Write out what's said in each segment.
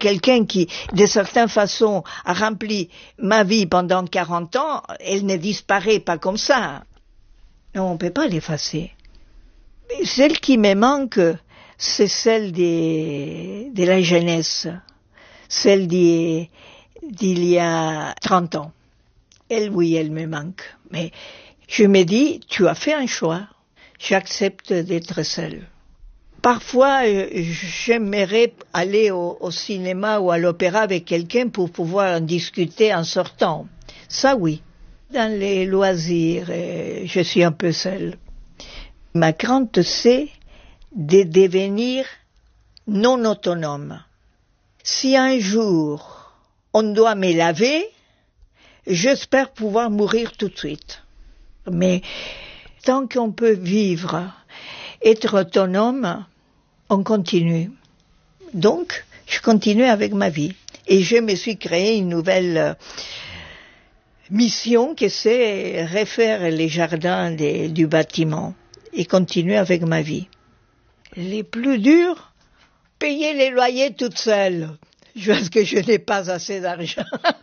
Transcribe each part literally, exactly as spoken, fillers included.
quelqu'un qui, de certaines façons, a rempli ma vie pendant quarante ans, elle ne disparaît pas comme ça. Non, on ne peut pas l'effacer. Celle qui me manque, c'est celle des, de la jeunesse, celle d'il y a trente ans. Elle, oui, elle me manque. Mais je me dis, tu as fait un choix. J'accepte d'être seule. Parfois, j'aimerais aller au, au cinéma ou à l'opéra avec quelqu'un pour pouvoir en discuter en sortant. Ça, oui. Dans les loisirs, je suis un peu seule. Ma crainte, c'est de devenir non autonome. Si un jour, on doit me laver, j'espère pouvoir mourir tout de suite. Mais tant qu'on peut vivre, être autonome, on continue. Donc, je continue avec ma vie. Et je me suis créé une nouvelle euh, mission qui c'est refaire les jardins des, du bâtiment et continuer avec ma vie. Les plus durs, payer les loyers toute seule, parce que je n'ai pas assez d'argent.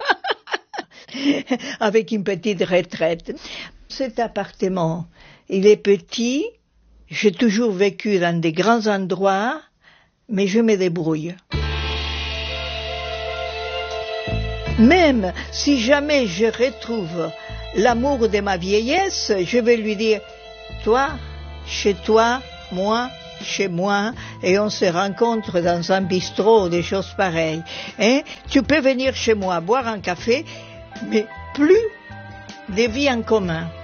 Avec une petite retraite. Cet appartement, il est petit. J'ai toujours vécu dans des grands endroits, mais je me débrouille. Même si jamais je retrouve l'amour de ma vieillesse, je vais lui dire, toi, chez toi, moi, chez moi, et on se rencontre dans un bistrot, des choses pareilles. Hein? Tu peux venir chez moi boire un café, mais plus de vie en commun.